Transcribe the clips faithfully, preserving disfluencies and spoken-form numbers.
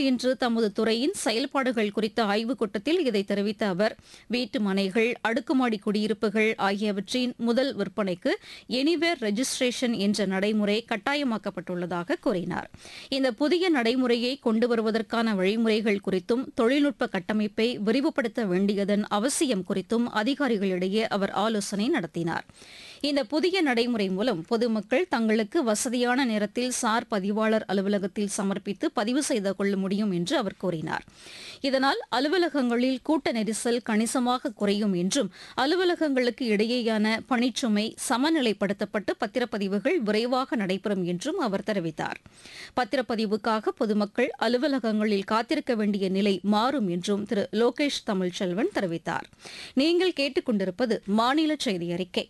இன்று தமது துறையின் செயல்பாடுகள் குறித்த ஆய்வுக் கூட்டத்தில் இதை தெரிவித்த அவர் வீட்டு மனைகள், அடுக்குமாடி குடியிருப்புகள் ஆகியவற்றின் முதல் விற்பனைக்கு எனிவேர் ரெஜிஸ்ட்ரேஷன் என்ற நடைமுறை கட்டாயமாக்கப்பட்டுள்ளதாக கூறினார். இந்த புதிய நடைமுறையை கொண்டு வருவதற்கான வழிமுறைகள் குறித்தும் தொழில்நுட்ப கட்டமைப்பை விரிவுபடுத்த வேண்டியதன் அவசியம் குறித்தும் அதிகாரிகளிடையே அவர் ஆலோசனை நடத்தினார். இந்த புதிய நடைமுறை மூலம் பொதுமக்கள் தங்களுக்கு வசதியான நேரத்தில் சார் பதிவாளர் அலுவலகத்தில் சமர்ப்பித்து பதிவு செய்து கொள்ள முடியும் என்று அவர் கூறினார். இதனால் அலுவலகங்களில் கூட்ட நெரிசல் கணிசமாக குறையும் என்றும் அலுவலகங்களுக்கு இடையேயான பணிச்சுமை சமநிலைப்படுத்தப்பட்டு பத்திரப்பதிவுகள் விரைவாக நடைபெறும் என்றும் அவர் தெரிவித்தார். பத்திரப்பதிவுக்காக பொதுமக்கள் அலுவலகங்களில் காத்திருக்க வேண்டிய நிலை மாறும் என்றும் திரு லோகேஷ் தமிழ்ச்செல்வன் தெரிவித்தார். நீங்கள் கேட்டுக் கொண்டிருப்பது மாநில செய்தி அறிக்கை.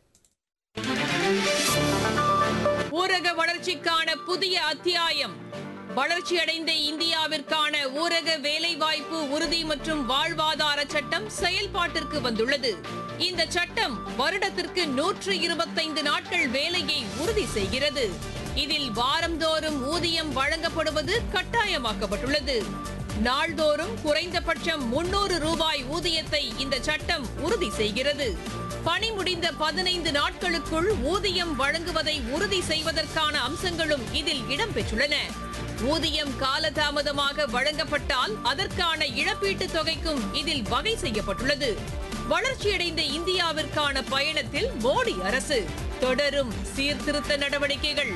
ஊரக வளர்ச்சிக்கான புதிய அத்தியாயம். வளர்ச்சியடைந்த இந்தியாவிற்கான ஊரக வேலைவாய்ப்பு உறுதி மற்றும் வாழ்வாதார சட்டம் செயல்பாட்டிற்கு வந்துள்ளது. இந்த சட்டம் வருடத்திற்கு நூற்று இருபத்தைந்து நாட்கள் வேலையை உறுதி செய்கிறது. இதில் வாரந்தோறும் ஊதியம் வழங்கப்படுவது கட்டாயமாக்கப்பட்டுள்ளது. நாள்தோறும் குறைந்தபட்சம் முன்னூறு ரூபாய் ஊதியத்தை இந்த சட்டம் உறுதி செய்கிறது. பணி முடிந்த பதினைந்து நாட்களுக்குள் ஊதியம் வழங்குவதை உறுதி செய்வதற்கான அம்சங்களும் இதில் இடம்பெற்றுள்ளன. ஊதியம் காலதாமதமாக வழங்கப்பட்டால் அதற்கான இழப்பீட்டுத் தொகைக்கும் இதில் வகை செய்யப்பட்டுள்ளது. வளர்ச்சியடைந்த இந்தியாவிற்கான பயணத்தில் மோடி அரசு தொடரும் சீர்திருத்த நடவடிக்கைகள்.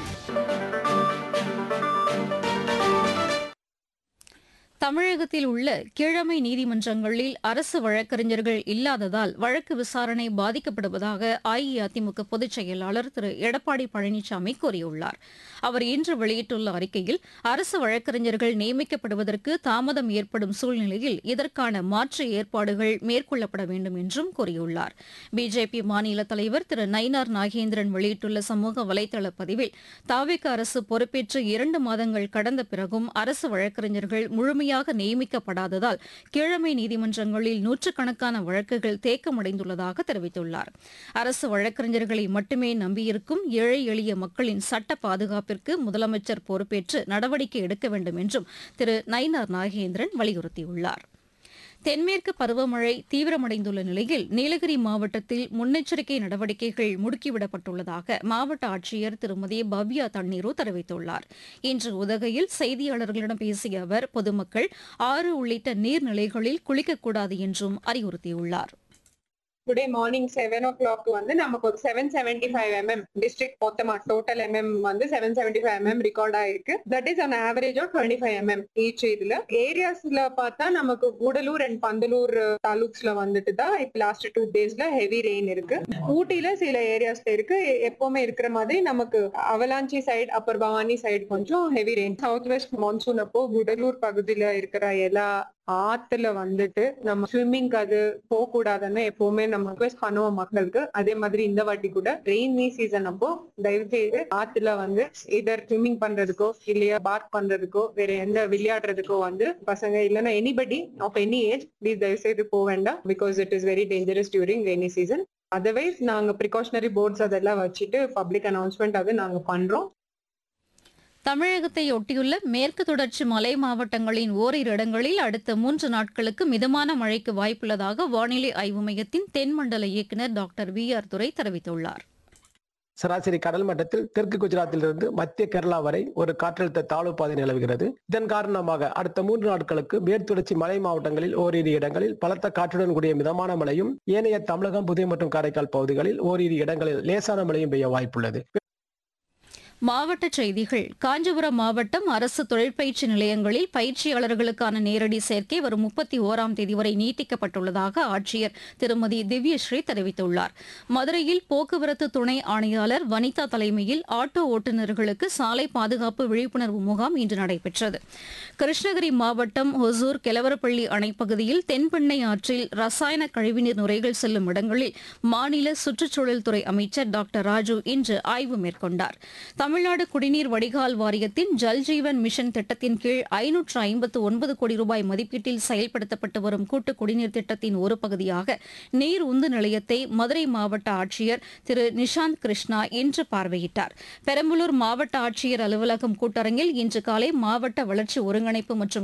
தமிழகத்தில் உள்ள கீழமை நீதிமன்றங்களில் அரசு வழக்கறிஞர்கள் இல்லாததால் வழக்கு விசாரணை பாதிக்கப்படுவதாக அஇஅதிமுக பொதுச் செயலாளர் திரு எடப்பாடி பழனிசாமி கூறியுள்ளார். அவர் இன்று வெளியிட்டுள்ள அறிக்கையில் அரசு வழக்கறிஞர்கள் நியமிக்கப்படுவதற்கு தாமதம் ஏற்படும் சூழ்நிலையில் இதற்கான மாற்று ஏற்பாடுகள் மேற்கொள்ளப்பட வேண்டும் என்றும் கூறியுள்ளார். பிஜேபி மாநில தலைவர் திரு நயினார் நாகேந்திரன் வெளியிட்டுள்ள சமூக வலைதள பதிவில் தாவேக அரசு பொறுப்பேற்று இரண்டு மாதங்கள் கடந்த பிறகும் அரசு வழக்கறிஞர்கள் முழுமையாக நியமிக்கப்படாததால் கீழமை நீதிமன்றங்களில் நூற்றுக்கணக்கான வழக்குகள் தேக்கமடைந்துள்ளதாக தெரிவித்துள்ளார். அரசு வழக்கறிஞர்களை மட்டுமே நம்பியிருக்கும் ஏழை எளிய மக்களின் சட்ட பாதுகாப்பிற்கு முதலமைச்சர் பொறுப்பேற்று நடவடிக்கை எடுக்க வேண்டும் என்றும் திரு நயினார் நாகேந்திரன் வலியுறுத்தியுள்ளார். தென்மேற்கு பருவமழை தீவிரமடைந்துள்ள நிலையில் நீலகிரி மாவட்டத்தில் முன்னெச்சரிக்கை நடவடிக்கைகள் முடுக்கிவிடப்பட்டுள்ளதாக மாவட்ட ஆட்சியர் திருமதி பவ்யா தண்ணீரு தெரிவித்துள்ளார். இன்று உதகையில் செய்தியாளர்களிடம் பேசிய அவர் பொதுமக்கள் ஆறு உள்ளிட்ட நீர்நிலைகளில் குளிக்கக்கூடாது என்றும் அறிவுறுத்தியுள்ளார். டுடே மார்னிங் செவன் ஓ கிளாக் வந்து நமக்கு ஒரு seven seventy five MM district மொத்தமா டோட்டல் எம்எம் வந்து seven seventy five MM record ஆயிருக்கு. That is on average of twenty five MM each. இதுல ஏரியாஸ்ல பார்த்தா நமக்கு கூடலூர் அண்ட் பந்தலூர் தாலுக்ஸ்ல வந்துட்டு தான் இப்ப லாஸ்ட் டூ டேஸ்ல ஹெவி ரெயின் இருக்கு. ஊட்டில சில ஏரியாஸ்ல இருக்கு. எப்பவுமே இருக்கிற மாதிரி நமக்கு avalanche side, Appar Bhavani side கொஞ்சம் heavy rain. South west monsoon அப்போ கூடலூர் பகுதியில இருக்கிற எல்லா ஆத்துல வந்துட்டு நம்ம ஸ்விம்மிங் அது போக கூடாதுன்னு எப்பவுமே நம்ம ரிக்வெஸ்ட் பண்ணுவோம் மக்களுக்கு. அதே மாதிரி இந்த வாட்டி கூட ரெயினி சீசன் அப்போ தயவு செய்து ஆத்துல வந்து இதர் ஸ்விம்மிங் பண்றதுக்கோ இல்லையா பாத் பண்றதுக்கோ வேற எந்த விளையாடுறதுக்கோ வந்து பசங்க இல்லைன்னா anybody of any age please தயவு செய்து போக வேண்டாம். Because it is very dangerous during rainy season. Otherwise நாங்க ப்ரிகாஷனரி போர்ட்ஸ் அதெல்லாம் வச்சுட்டு பப்ளிக் அனௌன்ஸ்மெண்ட் அது நாங்க பண்றோம். தமிழகத்தை ஒட்டியுள்ள மேற்கு தொடர்ச்சி மலை மாவட்டங்களின் ஓரிரு இடங்களில் அடுத்த மூன்று நாட்களுக்கு மிதமான மழைக்கு வாய்ப்புள்ளதாக வானிலை ஆய்வு மையத்தின் தென்மண்டல இயக்குநர் டாக்டர் வி ஆர் துரை தெரிவித்துள்ளார். சராசரி கடல் மட்டத்தில் தெற்கு குஜராத்திலிருந்து மத்திய கேரளா வரை ஒரு காற்றழுத்த தாழ்வு பாதை நிலவுகிறது. இதன் காரணமாக அடுத்த மூன்று நாட்களுக்கு மேற்குத்தொடர்ச்சி மலை மாவட்டங்களில் ஓரிரு இடங்களில் பலத்த காற்றுடன் கூடிய மிதமான மழையும், ஏனைய தமிழகம், புதுவை மற்றும் காரைக்கால் பகுதிகளில் ஓரிரு இடங்களில் லேசான மழையும் பெய்ய வாய்ப்புள்ளது. மாவட்டச் செய்திகள். காஞ்சிபுரம் மாவட்டம் அரசு தொழிற்பயிற்சி நிலையங்களில் பயிற்சியாளர்களுக்கான நேரடி சேர்க்கை வரும் முப்பத்தி ஓராம் தேதி வரை நீட்டிக்கப்பட்டுள்ளதாக ஆட்சியர் திருமதி திவ்யஸ்ரீ தெரிவித்துள்ளார். மதுரையில் போக்குவரத்து துணை ஆணையாளர் வனிதா தலைமையில் ஆட்டோ ஓட்டுநர்களுக்கு சாலை பாதுகாப்பு விழிப்புணர்வு முகாம் இன்று நடைபெற்றது. கிருஷ்ணகிரி மாவட்டம் ஒசூர் கெலவரப்பள்ளி அணைப்பகுதியில் தென்பெண்ணை ஆற்றில் ரசாயன கழிவுநீர் நுரைகள் செல்லும் இடங்களில் மாநில சுற்றுச்சூழல் துறை அமைச்சர் டாக்டர் ராஜு இன்று ஆய்வு மேற்கொண்டார். தமிழ்நாடு குடிநீர் வடிகால் வாரியத்தின் ஜல்ஜீவன் மிஷன் திட்டத்தின் கீழ் ஐநூற்று ஐம்பத்து ஒன்பது கோடி ரூபாய் மதிப்பீட்டில் செயல்படுத்தப்பட்டு வரும் கூட்டு குடிநீர் திட்டத்தின் ஒரு பகுதியாக நீர் உந்து நிலையத்தை மதுரை மாவட்ட ஆட்சியர் திரு நிஷாந்த் கிருஷ்ணா இன்று பார்வையிட்டார். பெரம்பலூர் மாவட்ட ஆட்சியர் அலுவலகம் கூட்டரங்கில் இன்று காலை மாவட்ட வளர்ச்சி ஒருங்கிணைப்பு மற்றும்